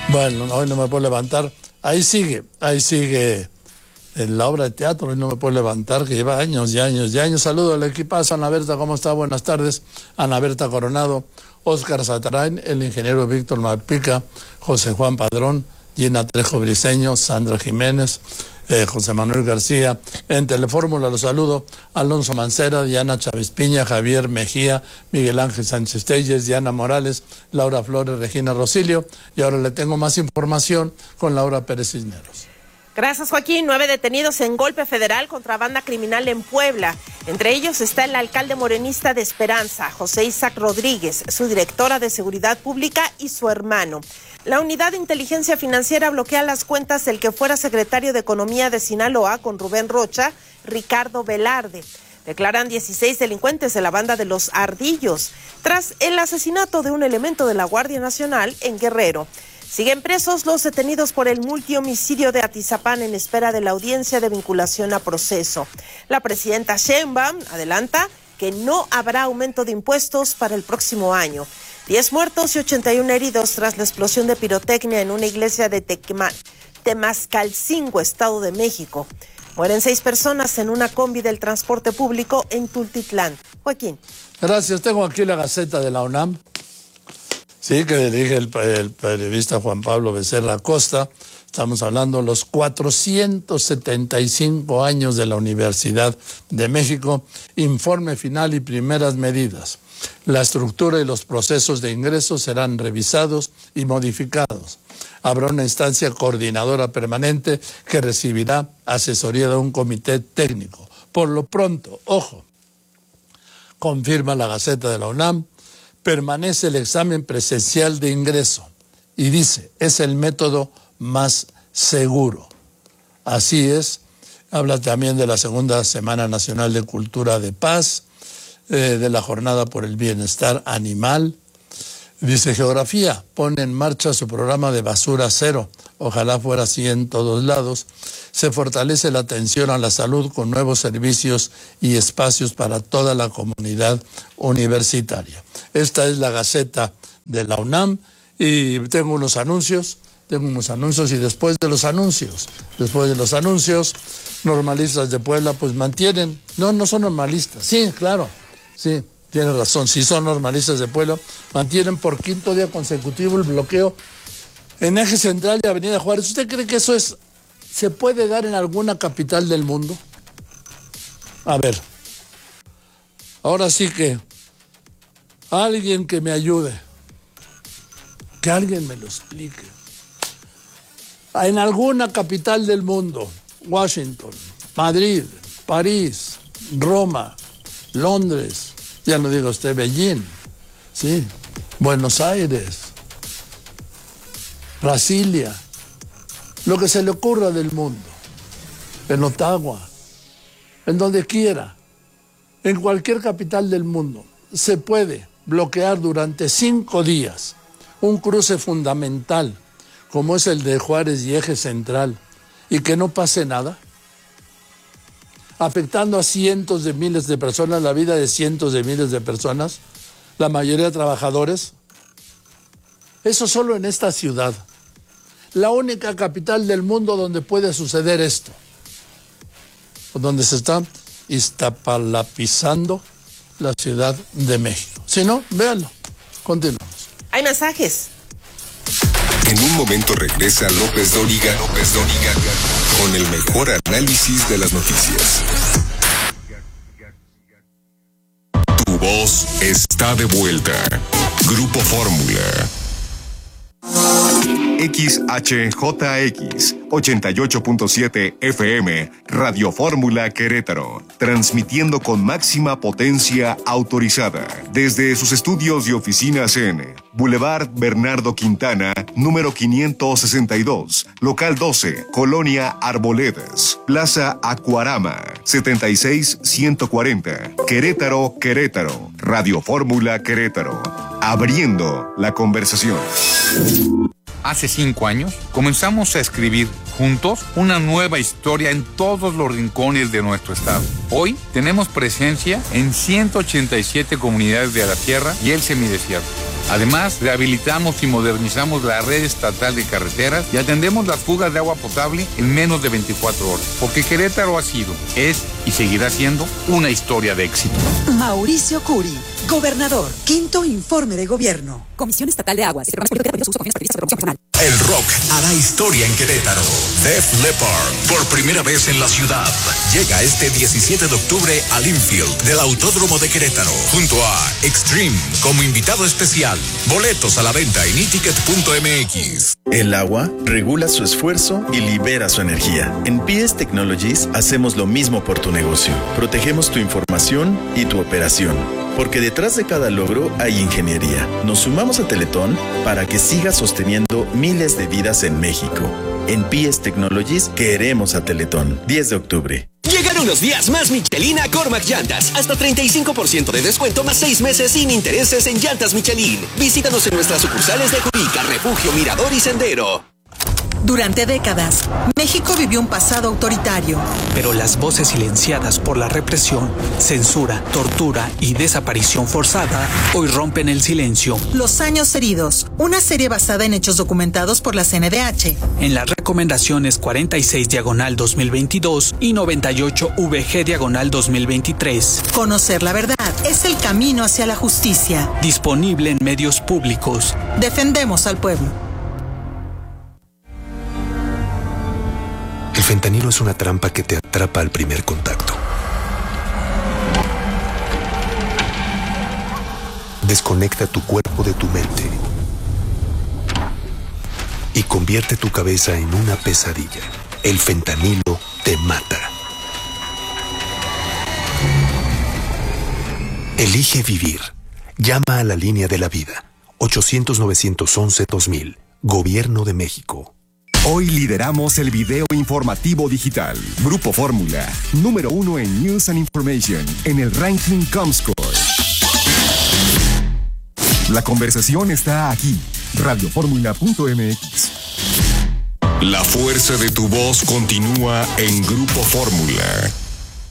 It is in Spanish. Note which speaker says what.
Speaker 1: Bueno, hoy no me puedo levantar. Ahí sigue en la obra de teatro, hoy no me puedo levantar, que lleva años y años y años. Saludo al equipazo. Ana Berta, ¿cómo está? Buenas tardes. Ana Berta Coronado, Óscar Satarain, el ingeniero Víctor Malpica, José Juan Padrón, Gina Trejo Briceño, Sandra Jiménez, José Manuel García. En Telefórmula los saludo: Alonso Mancera, Diana Chávez Piña, Javier Mejía, Miguel Ángel Sánchez Telles, Diana Morales, Laura Flores, Regina Rosilio. Y ahora le tengo más información con Laura Pérez Cisneros.
Speaker 2: Gracias, Joaquín. 9 detenidos en golpe federal contra banda criminal en Puebla. Entre ellos está el alcalde morenista de Esperanza, José Isaac Rodríguez, su directora de Seguridad Pública y su hermano. La Unidad de Inteligencia Financiera bloquea las cuentas del que fuera secretario de Economía de Sinaloa con Rubén Rocha, Ricardo Velarde. Declaran 16 delincuentes de la banda de los Ardillos, tras el asesinato de un elemento de la Guardia Nacional en Guerrero. Siguen presos los detenidos por el multihomicidio de Atizapán en espera de la audiencia de vinculación a proceso. La presidenta Sheinbaum adelanta que no habrá aumento de impuestos para el próximo año. 10 muertos y 81 heridos tras la explosión de pirotecnia en una iglesia de Temascalcingo, Estado de México. Mueren 6 personas en una combi del transporte público en Tultitlán. Joaquín.
Speaker 1: Gracias. Tengo aquí la Gaceta de la UNAM. Sí, que dirige el periodista Juan Pablo Becerra Acosta. Estamos hablando de los 475 años de la Universidad de México. Informe final y primeras medidas. La estructura y los procesos de ingreso serán revisados y modificados. Habrá una instancia coordinadora permanente que recibirá asesoría de un comité técnico. Por lo pronto, ojo, confirma la Gaceta de la UNAM, permanece el examen presencial de ingreso y dice, es el método más seguro. Así es. Habla también de la Segunda Semana Nacional de Cultura de Paz, de la Jornada por el Bienestar Animal. Dice, Geografía pone en marcha su programa de basura cero. Ojalá fuera así en todos lados. Se fortalece la atención a la salud con nuevos servicios y espacios para toda la comunidad universitaria. Esta es la Gaceta de la UNAM y tengo unos anuncios y después de los anuncios, normalistas de Puebla pues mantienen, no son normalistas, sí, claro, sí, tiene razón, sí son normalistas de Puebla, mantienen por 5º día consecutivo el bloqueo en Eje Central y Avenida Juárez. ¿Usted cree que eso se puede dar en alguna capital del mundo? A ver, ahora sí que alguien que me ayude, que alguien me lo explique. En alguna capital del mundo, Washington, Madrid, París, Roma, Londres, ya no diga usted Beijing, sí, Buenos Aires, Brasilia, lo que se le ocurra del mundo, en Ottawa, en donde quiera, en cualquier capital del mundo, se puede bloquear durante 5 días un cruce fundamental como es el de Juárez y Eje Central y que no pase nada, afectando a cientos de miles de personas, la vida de cientos de miles de personas, la mayoría trabajadores. Eso solo en esta ciudad, la única capital del mundo donde puede suceder esto, donde se está iztapalapizando la Ciudad de México. Si no, véanlo. Continuamos.
Speaker 2: Hay mensajes.
Speaker 3: En un momento regresa López Dóriga con el mejor análisis de las noticias. Tu voz está de vuelta. Grupo Fórmula. XHJX 88.7 FM, Radio Fórmula Querétaro, transmitiendo con máxima potencia autorizada desde sus estudios y oficinas en Boulevard Bernardo Quintana, número 562, local 12, Colonia Arboledas, Plaza Acuarama, 76140, Querétaro, Radio Fórmula Querétaro, abriendo la conversación.
Speaker 4: Hace 5 años comenzamos a escribir juntos una nueva historia en todos los rincones de nuestro estado. Hoy tenemos presencia en 187 comunidades de la sierra y el semidesierto. Además, rehabilitamos y modernizamos la red estatal de carreteras y atendemos las fugas de agua potable en menos de 24 horas. Porque Querétaro ha sido, es y seguirá siendo una historia de éxito.
Speaker 5: Mauricio Curi, gobernador. Quinto informe de gobierno.
Speaker 6: Comisión Estatal de Aguas.
Speaker 7: El rock hará historia en Querétaro. Def Leppard, por primera vez en la ciudad, llega este 17 de octubre al infield del Autódromo de Querétaro, junto a Extreme como invitado especial. Boletos a la venta en iticket.mx.
Speaker 8: El agua regula su esfuerzo y libera su energía. En PS Technologies hacemos lo mismo por tu negocio. Protegemos tu información y tu operación. Porque detrás de cada logro hay ingeniería. Nos sumamos a Teletón para que siga sosteniendo miles de vidas en México. En PS Technologies queremos a Teletón. 10 de octubre.
Speaker 9: Llegaron los días más Michelin a Cormac Llantas. Hasta 35% de descuento más 6 meses sin intereses en llantas Michelin. Visítanos en nuestras sucursales de Julica, Refugio, Mirador y Sendero.
Speaker 5: Durante décadas, México vivió un pasado autoritario.
Speaker 10: Pero las voces silenciadas por la represión, censura, tortura y desaparición forzada hoy rompen el silencio.
Speaker 5: Los años heridos, una serie basada en hechos documentados por la CNDH.
Speaker 10: En las recomendaciones 46/2022 y 98VG/2023.
Speaker 5: Conocer la verdad es el camino hacia la justicia.
Speaker 10: Disponible en medios públicos.
Speaker 5: Defendemos al pueblo.
Speaker 11: El fentanilo es una trampa que te atrapa al primer contacto. Desconecta tu cuerpo de tu mente y convierte tu cabeza en una pesadilla. El fentanilo te mata. Elige vivir. Llama a la línea de la vida. 800-911-2000. Gobierno de México.
Speaker 12: Hoy lideramos el video informativo digital. Grupo Fórmula, número 1 en News and Information, en el ranking Comscore. La conversación está aquí. radioformula.mx.
Speaker 3: La fuerza de tu voz continúa en Grupo Fórmula.